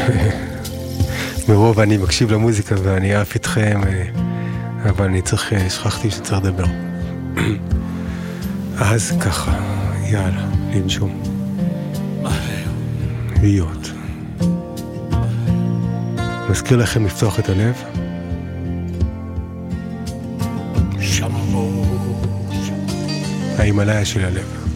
מרוב אני מקשיב למוזיקה ואני אף איתכם, אבל אני צריך, שכחתי שצריך לדבר. אז ככה, יאללה, לנשום. להיות. מזכיר לכם לפתוח את הלב. ההימלאיה של הלב.